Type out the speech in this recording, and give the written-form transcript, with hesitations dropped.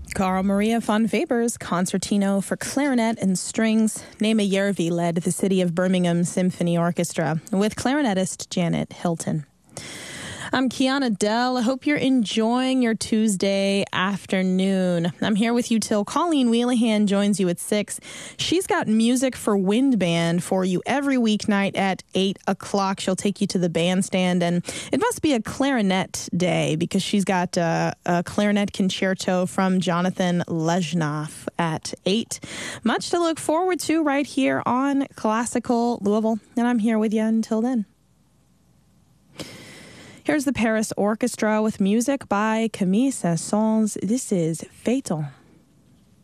Carl Maria von Weber's Concertino for Clarinet and Strings. Naima Yervi led the City of Birmingham Symphony Orchestra with clarinetist Janet Hilton. I'm Kiana Dell. I hope you're enjoying your Tuesday afternoon. I'm here with you till Colleen Wheelahan joins you at 6. She's got music for wind band for you every weeknight at 8 o'clock. She'll take you to the bandstand, and it must be a clarinet day because she's got a clarinet concerto from Jonathan Lezhnov at 8. Much to look forward to right here on Classical Louisville, and I'm here with you until then. Here's the Paris Orchestra with music by Camille Saint-Saëns. This is Phaeton.